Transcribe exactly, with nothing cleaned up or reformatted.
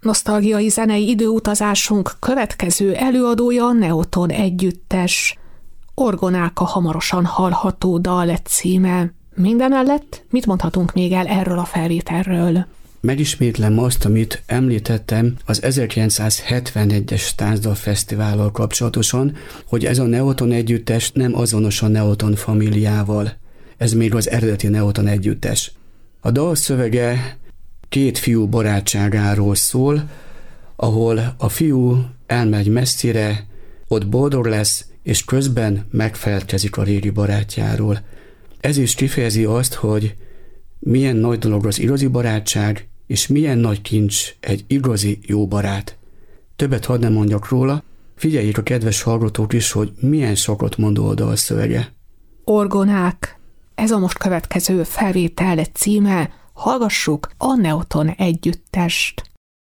Nosztalgiai zenei időutazásunk következő előadója a Neoton együttes. Orgonák a hamarosan hallható dal címe. Mindemellett mit mondhatunk még el erről a felvételről? Megismétlem azt, amit említettem az ezerkilencszázhetvenegyes Táncdal Fesztivállal kapcsolatosan, hogy ez a Neoton együttes nem azonos a Neoton famíliával. Ez még az eredeti Neoton együttes. A dal szövege két fiú barátságáról szól, ahol a fiú elmegy messzire, ott boldog lesz, és közben megfelelkezik a régi barátjáról. Ez is kifejezi azt, hogy milyen nagy dolog az igazi barátság, és milyen nagy kincs egy igazi jó barát. Többet hadd nem mondjak róla, figyeljék a kedves hallgatók is, hogy milyen sokat mondó a dal szövege. Orgonák. Ez a most következő felvétel címe. Hallgassuk a Neoton együttest.